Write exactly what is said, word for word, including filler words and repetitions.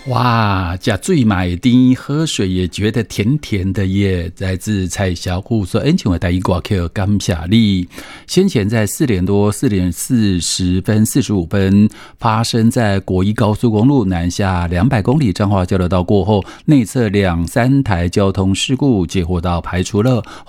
哇，加最买丁喝水也觉得甜甜的耶。来自蔡小虎说：“恩，请我带一挂 Q 感谢你。先前在四点多、四点四十分、四十五分发生在国一高速公路南下两百公里彰化交流道过后，内侧两三台交通事故，结果到排除了